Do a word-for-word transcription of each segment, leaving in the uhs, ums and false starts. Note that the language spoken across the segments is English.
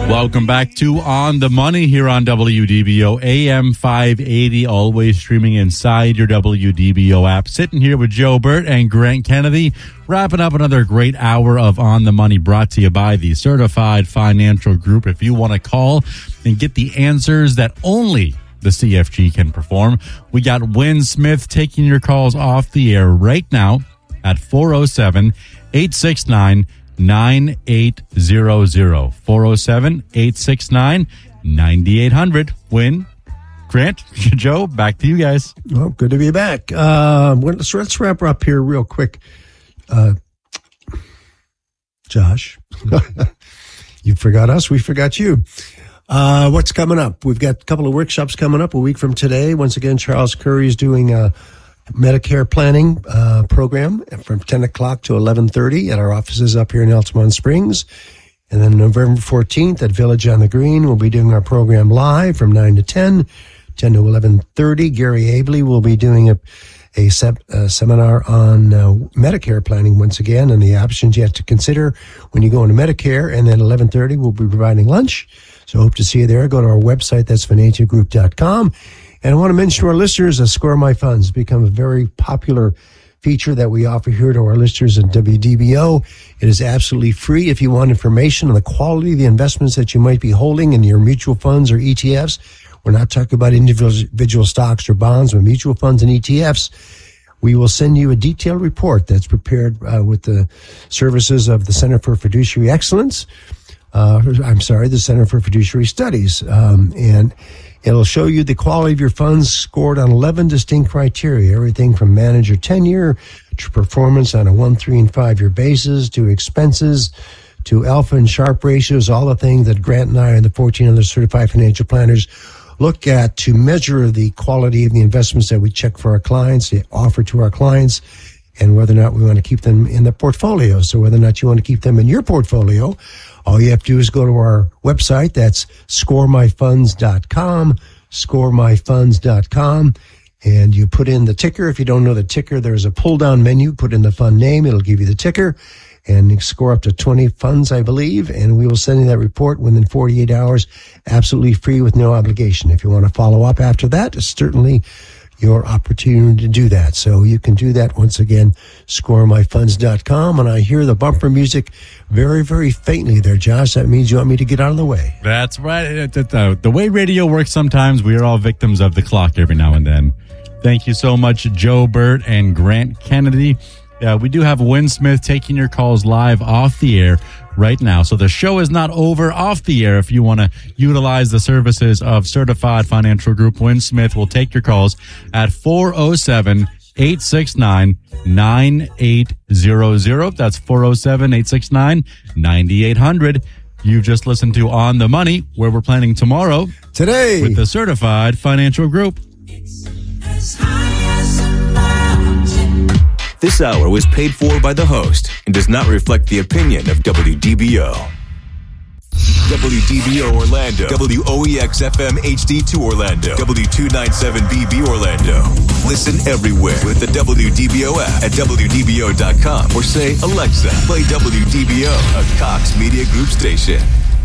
Welcome back to On the Money here on W D B O A M five eighty, always streaming inside your W D B O app. Sitting here with Joe Burt and Grant Kennedy, wrapping up another great hour of On the Money brought to you by the Certified Financial Group. If you want to call and get the answers that only the C F G can perform, we got Win Smith taking your calls off the air right now at four oh seven, eight six nine, nine eight hundred. four oh seven, eight six nine, nine eight hundred. Win. Grant, Joe, back to you guys. Well, good to be back. Uh, let's, let's wrap up here real quick. Uh, Josh, you forgot us. We forgot you. Uh, what's coming up? We've got a couple of workshops coming up a week from today. Once again, Charles Curry is doing a Medicare planning uh, program from ten o'clock to eleven thirty at our offices up here in Altamont Springs. And then November fourteenth at Village on the Green, we'll be doing our program live from nine to ten, ten to eleven thirty. Gary Abley will be doing a, a, se- a seminar on uh, Medicare planning once again and the options you have to consider when you go into Medicare. And then eleven thirty, we'll be providing lunch. So hope to see you there. Go to our website, that's financial group dot com. And I want to mention to our listeners that Score My Funds become a very popular feature that we offer here to our listeners at W D B O. It is absolutely free. If you want information on the quality of the investments that you might be holding in your mutual funds or E T Fs, we're not talking about individual stocks or bonds, but mutual funds and E T Fs. We will send you a detailed report that's prepared uh, with the services of the Center for Fiduciary Excellence. Uh, I'm sorry, the Center for Fiduciary Studies. Um, and it'll show you the quality of your funds scored on eleven distinct criteria, everything from manager tenure to performance on a one, three, and five-year basis to expenses to alpha and Sharpe ratios, all the things that Grant and I and the fourteen other certified financial planners look at to measure the quality of the investments that we check for our clients, they offer to our clients, and whether or not we want to keep them in the portfolio. So whether or not you want to keep them in your portfolio, all you have to do is go to our website. That's score my funds dot com, score my funds dot com, and you put in the ticker. If you don't know the ticker, there's a pull-down menu. Put in the fund name. It'll give you the ticker, and you score up to twenty funds, I believe, and we will send you that report within forty-eight hours, absolutely free with no obligation. If you want to follow up after that, it's certainly your opportunity to do that. So you can do that once again, score my funds dot com. And I hear the bumper music very, very faintly there, Josh. That means you want me to get out of the way. That's right. The, the way radio works sometimes, we are all victims of the clock every now and then. Thank you so much, Joe Burt and Grant Kennedy. Uh, we do have Win Smith taking your calls live off the air right now. So the show is not over off the air. If you want to utilize the services of Certified Financial Group, Win Smith will take your calls at four oh seven, eight six nine, nine eight hundred. That's four oh seven, eight six nine, nine eight hundred. You've just listened to On the Money, where we're planning tomorrow. Today. With the Certified Financial Group. It's as high as a mountain. This hour was paid for by the host and does not reflect the opinion of W D B O. W D B O Orlando, W O E X F M H D two Orlando, W two ninety-seven B B Orlando. Listen everywhere with the W D B O app at W D B O dot com or say, Alexa, play W D B O, a Cox Media Group station.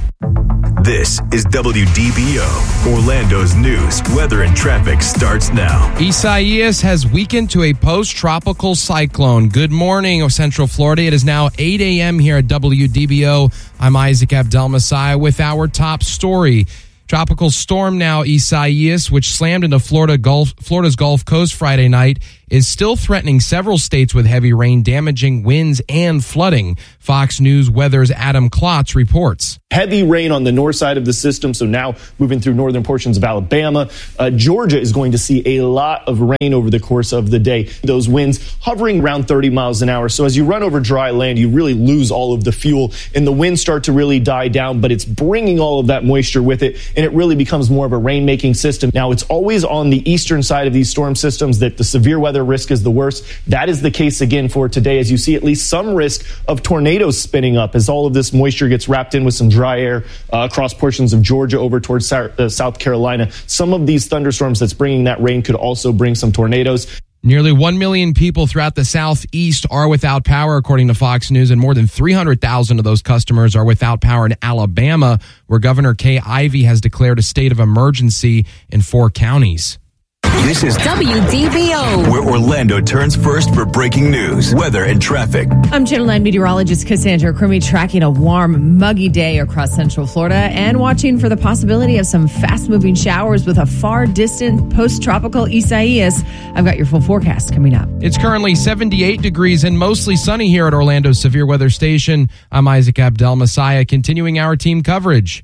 This is W D B O. Orlando's news, weather, and traffic starts now. Isaias has weakened to a post-tropical cyclone. Good morning, Central Florida. It is now eight a.m. here at W D B O. I'm Isaac Abdel-Messiah with our top story. Tropical storm now Isaias, which slammed into Florida Gulf, Florida's Gulf Coast Friday night, is still threatening several states with heavy rain, damaging winds and flooding. Fox News Weather's Adam Klotz reports. Heavy rain on the north side of the system, so now moving through northern portions of Alabama. Uh, Georgia is going to see a lot of rain over the course of the day. Those winds hovering around thirty miles an hour. So as you run over dry land, you really lose all of the fuel, and the winds start to really die down, but it's bringing all of that moisture with it, and it really becomes more of a rain-making system. Now, it's always on the eastern side of these storm systems that the severe weather risk is the worst. That is the case again for today, as you see at least some risk of tornadoes spinning up as all of this moisture gets wrapped in with some dry air uh, across portions of Georgia over towards uh, South Carolina. Some of these thunderstorms that's bringing that rain could also bring some tornadoes. Nearly one million people throughout the Southeast are without power, according to Fox News, and more than three hundred thousand of those customers are without power in Alabama, where Governor Kay Ivey has declared a state of emergency in four counties. This is W D B O, where Orlando turns first for breaking news, weather, and traffic. I'm Channel nine meteorologist Cassandra Crimmy, tracking a warm, muggy day across Central Florida and watching for the possibility of some fast-moving showers with a far-distant post-tropical Isaias. I've got your full forecast coming up. It's currently seventy-eight degrees and mostly sunny here at Orlando's Severe Weather Station. I'm Isaac Abdel Messiah, continuing our team coverage.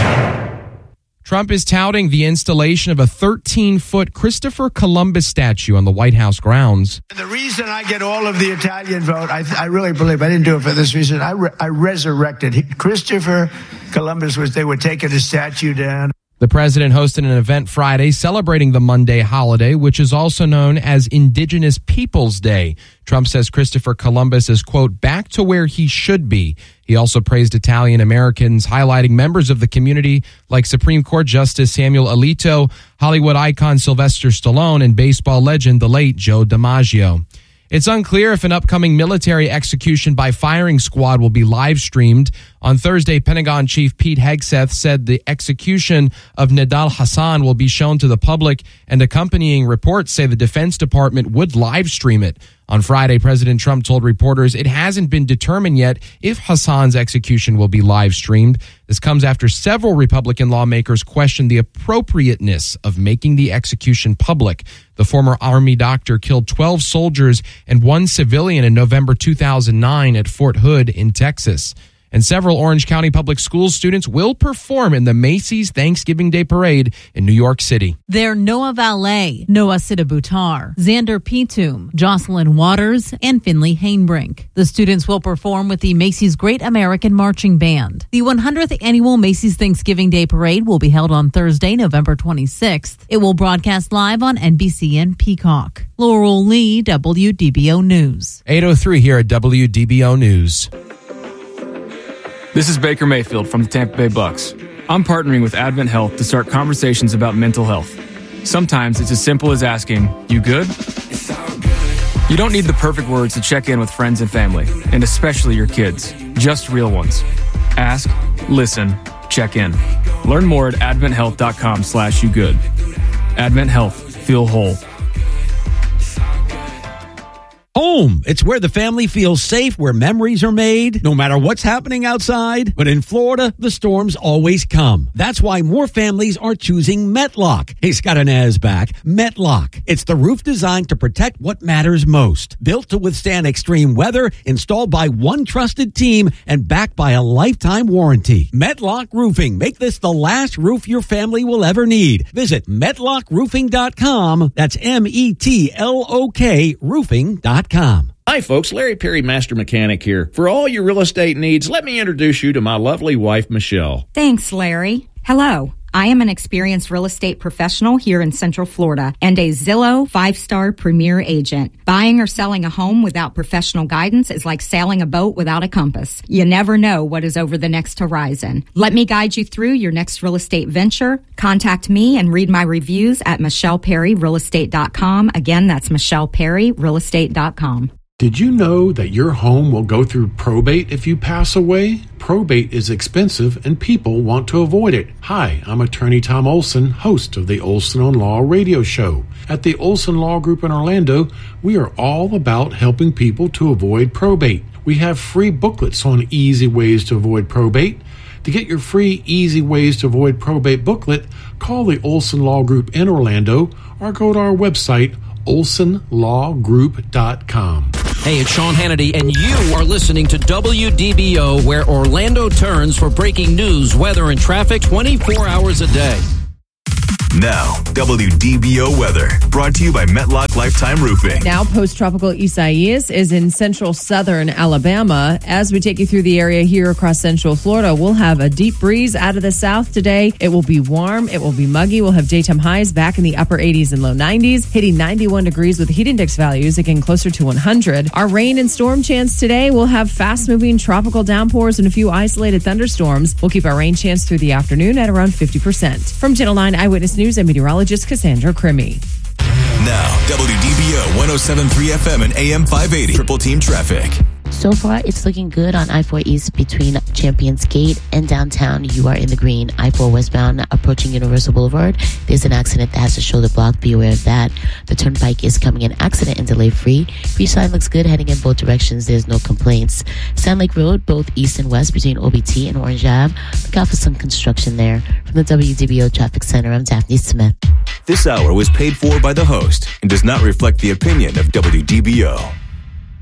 Trump is touting the installation of a thirteen-foot Christopher Columbus statue on the White House grounds. The reason I get all of the Italian vote, I, I really believe, I didn't do it for this reason, I, re- I resurrected he, Christopher Columbus. Was they were taking his statue down. The president hosted an event Friday celebrating the Monday holiday, which is also known as Indigenous Peoples Day. Trump says Christopher Columbus is, quote, back to where he should be. He also praised Italian Americans, highlighting members of the community like Supreme Court Justice Samuel Alito, Hollywood icon Sylvester Stallone, and baseball legend, the late Joe DiMaggio. It's unclear if an upcoming military execution by firing squad will be live streamed. On Thursday, Pentagon Chief Pete Hegseth said the execution of Nidal Hasan will be shown to the public, and accompanying reports say the Defense Department would live stream it. On Friday, President Trump told reporters it hasn't been determined yet if Hassan's execution will be live streamed. This comes after several Republican lawmakers questioned the appropriateness of making the execution public. The former Army doctor killed twelve soldiers and one civilian in November two thousand nine at Fort Hood in Texas. And several Orange County Public Schools students will perform in the Macy's Thanksgiving Day Parade in New York City. They're Noah Valet, Noah Sidabutar, Xander Pitum, Jocelyn Waters, and Finley Hainbrink. The students will perform with the Macy's Great American Marching Band. The one hundredth Annual Macy's Thanksgiving Day Parade will be held on Thursday, November twenty-sixth. It will broadcast live on N B C and Peacock. Laurel Lee, W D B O News. eight oh three here at W D B O News. This is Baker Mayfield from the Tampa Bay Bucks. I'm partnering with Advent Health to start conversations about mental health. Sometimes it's as simple as asking, "You good?" You don't need the perfect words to check in with friends and family, and especially your kids. Just real ones. Ask, listen, check in. Learn more at advent health dot com slash you good. Advent Health. Feel whole. Home. It's where the family feels safe, where memories are made, no matter what's happening outside. But in Florida, the storms always come. That's why more families are choosing Metlock. Hey, Scott and Az back. Metlock. It's the roof designed to protect what matters most. Built to withstand extreme weather, installed by one trusted team, and backed by a lifetime warranty. Metlock Roofing. Make this the last roof your family will ever need. Visit metlock roofing dot com. That's M E T L O K roofing dot com. Hi folks, Larry Perry, Master Mechanic here. For all your real estate needs, let me introduce you to my lovely wife, Michelle. Thanks, Larry. Hello. I am an experienced real estate professional here in Central Florida and a Zillow five-star premier agent. Buying or selling a home without professional guidance is like sailing a boat without a compass. You never know what is over the next horizon. Let me guide you through your next real estate venture. Contact me and read my reviews at michelle perry real estate dot com. Again, that's michelle perry real estate dot com. Did you know that your home will go through probate if you pass away? Probate is expensive and people want to avoid it. Hi, I'm attorney Tom Olson, host of the Olson on Law radio show. At the Olson Law Group in Orlando, we are all about helping people to avoid probate. We have free booklets on easy ways to avoid probate. To get your free Easy Ways to Avoid Probate booklet, call the Olson Law Group in Orlando or go to our website, olson law group dot com. Hey, it's Sean Hannity, and you are listening to W D B O, where Orlando turns for breaking news, weather, and traffic twenty-four hours a day. Now, W D B O weather, brought to you by Metlock Lifetime Roofing. Now, post-tropical Isaias is in central southern Alabama. As we take you through the area here across central Florida, we'll have a deep breeze out of the south today. It will be warm. It will be muggy. We'll have daytime highs back in the upper eighties and low nineties, hitting ninety-one degrees with heat index values again closer to one hundred. Our rain and storm chance today, we'll have fast-moving tropical downpours and a few isolated thunderstorms. We'll keep our rain chance through the afternoon at around fifty percent. From Channel nine Eyewitness News and meteorologist Cassandra Crimmy. now, W D B O one oh seven point three F M and A M five eighty. Triple Team Traffic. So far, it's looking good on I four East between Champions Gate and downtown. You are in the green. I four westbound approaching Universal Boulevard. There's an accident that has a shoulder block. Be aware of that. The turnpike is coming in accident and delay free. Beach side looks good heading in both directions. There's no complaints. Sand Lake Road, both east and west between O B T and Orange Ave. Look out for some construction there. From the W D B O Traffic Center, I'm Daphne Smith. This hour was paid for by the host and does not reflect the opinion of W D B O.